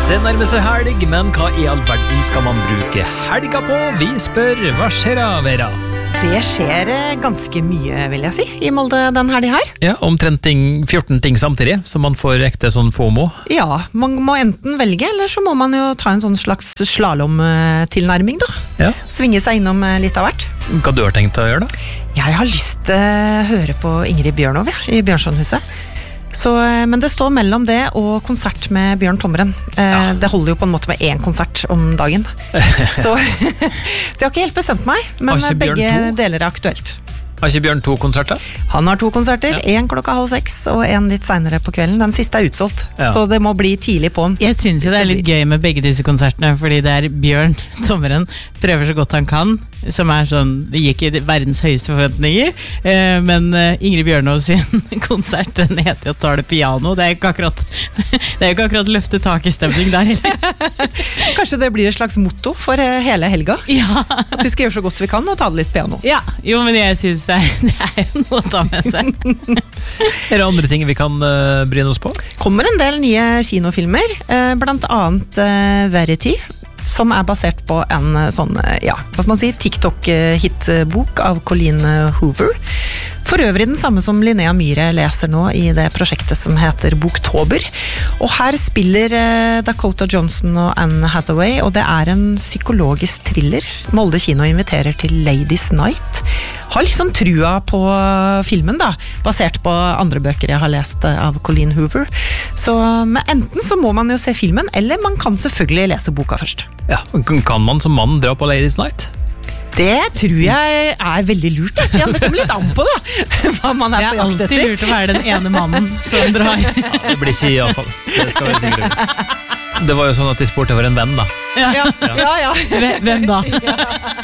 Det nærmer seg helg, men hva I all verden skal man bruke helga på? Vi spør, hva skjer da, Vera? Det skjer ganske mye, vil jeg si, I Molde den helgen her. Ja, omtrent 14 ting samtidig, så man får ekte sånn FOMO. Ja, man må enten velge, eller så må man jo ta en sånn slags slalom-tilnærming da. Ja. Svinge seg innom litt av hvert. Hva du har tenkt å gjøre da? Jeg har lyst til å høre på Ingrid Bjørnov I Bjørnsonhuset. Så, men det står mellom det og konsert med Bjørn Tommeren. Det holder jo på en måte med én konsert om dagen. Så jeg har ikke helt bestemt meg, men begge deler aktuelt. Har ikke Bjørn 2 konserter? Han har 2 konserter, en 5:30 og en litt senere på kvelden. Den siste utsolgt, så det må bli tidlig på den. Jeg synes jo det litt gøy med begge disse konsertene, fordi det Bjørn Tommeren prøver så godt han kan, som sånn, det gikk I verdens høyeste forventninger, men Ingrid Bjørnov sin konsert, den heter jo Tar det piano, det ikke akkurat løfte tak I stemning der. Kanskje det blir et slags motto for hele helga? Ja. At vi skal gjøre så godt vi kan og ta det litt piano. Ja, jo, men jeg synes det jo noe å ta med seg. Det andre ting vi kan bryne oss på? Kommer en del nye kinofilmer, blant annet Verity, som basert på en sånn, ja, hva skal man si, TikTok-hitbok av Colleen Hoover. For øvrig den samme som Linnea Myhre leser nå I det prosjektet som heter Boktober. Og her spiller Dakota Johnson og Anne Hathaway, og det en psykologisk thriller. Molde kino inviterer til Ladies Night. Har liksom trua på filmen da, basert på andre bøker jeg har lest av Colleen Hoover. Så enten så må man jo se filmen, eller man kan selvfølgelig lese boka først. Ja, kan man som mann dra på Ladies Night? Det tror jeg veldig lurt, Stian. Det kommer litt an på da, hva man på jakt etter. Det alltid lurt å være den ene mannen som drar. Ja, det blir ikke I alle fall. Det skal vi sikkert visst. Det var jo sånn at de spurte for en venn da. Ja. Hvem da?